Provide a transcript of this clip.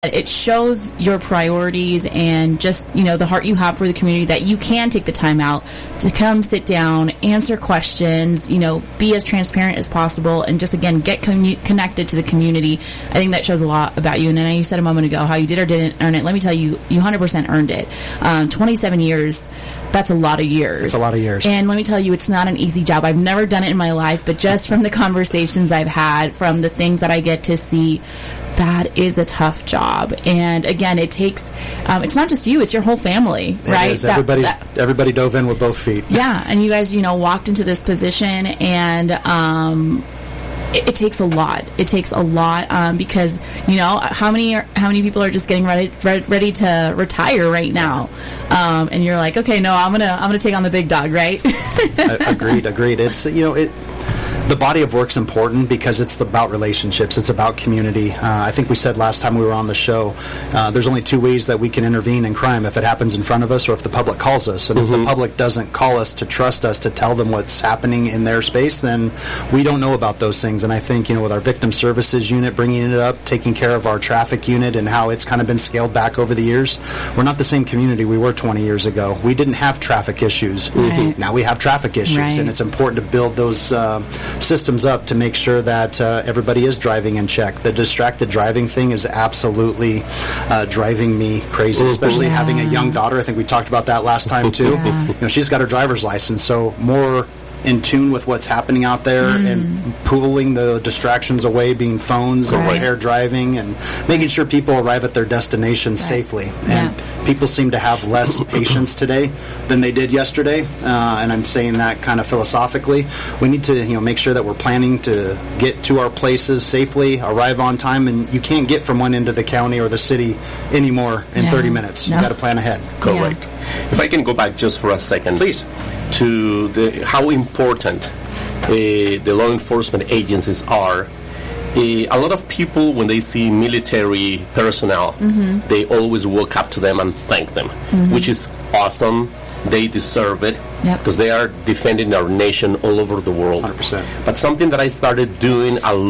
It shows your priorities and just, the heart you have for the community, that you can take the time out to come sit down, answer questions, be as transparent as possible, and just, again, get connected to the community. I think that shows a lot about you. And I know you said a moment ago how you did or didn't earn it. Let me tell you, you 100% earned it. 27 years, that's a lot of years. It's a lot of years. And let me tell you, it's not an easy job. I've never done it in my life, but just from the conversations I've had, from the things that I get to see, that is a tough job. And again, it takes, it's not just you, it's your whole family, right? It is. Everybody dove in with both feet. Yeah, and you guys, walked into this position, and it takes a lot. It takes a lot because, how many people are just getting ready to retire right now? And you're like, okay, no, I'm gonna take on the big dog, right? Agreed. It's, the body of work's important because it's about relationships. It's about community. I think we said last time we were on the show, there's only two ways that we can intervene in crime: if it happens in front of us or if the public calls us. And if the public doesn't call us to trust us to tell them what's happening in their space, then we don't know about those things. And I think, with our victim services unit, bringing it up, taking care of our traffic unit and how it's kind of been scaled back over the years, we're not the same community we were 20 years ago. We didn't have traffic issues. Right. Now we have traffic issues. Right. And it's important to build those systems up to make sure that everybody is driving in check. The distracted driving thing is absolutely driving me crazy, especially having a young daughter. I think we talked about that last time too. She's got her driver's license, so more in tune with what's happening out there and pulling the distractions away, being phones and impaired driving, and making sure people arrive at their destination safely. And people seem to have less patience today than they did yesterday, and I'm saying that kind of philosophically. We need to make sure that we're planning to get to our places safely, arrive on time, and you can't get from one end of the county or the city anymore in 30 minutes. You got to plan ahead. Correct. If I can go back just for a second, please, to how important the law enforcement agencies are. A lot of people, when they see military personnel, they always walk up to them and thank them, which is awesome. They deserve it because they are defending our nation all over the world. 100%. But something that I started doing a